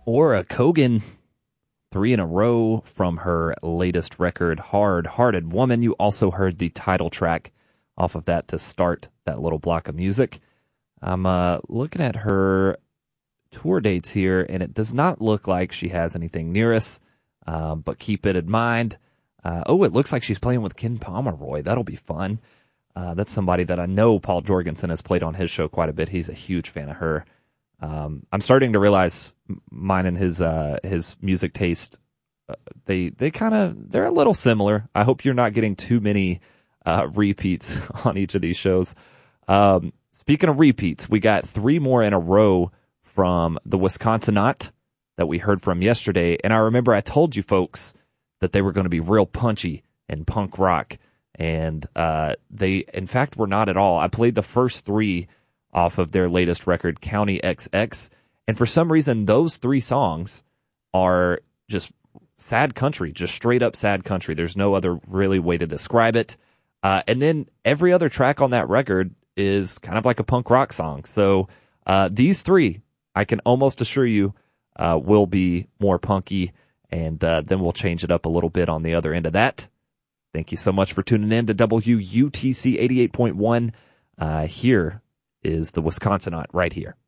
Ora Kogan, 3 in a row from her latest record, Hard Hearted Woman. You also heard the title track off of that to start that little block of music. I'm looking at her tour dates here, and it does not look like she has anything near us, but keep it in mind. It looks like she's playing with Ken Pomeroy. That'll be fun. That's somebody that I know Paul Jorgensen has played on his show quite a bit. He's a huge fan of her. I'm starting to realize mine and his music taste, they're a little similar. I hope you're not getting too many repeats on each of these shows. Speaking of repeats, we got 3 more in a row from the Wisconsinaut that we heard from yesterday. And I remember I told you folks that they were going to be real punchy and punk rock. And they, in fact, were not at all. I played the first 3 off of their latest record, County XX. And for some reason, those 3 songs are just sad country, just straight up sad country. There's no other really way to describe it. And then every other track on that record is kind of like a punk rock song. So these 3, I can almost assure you, will be more punky. And then we'll change it up a little bit on the other end of that. Thank you so much for tuning in to WUTC 88.1. Here is the Wisconsinaut right here.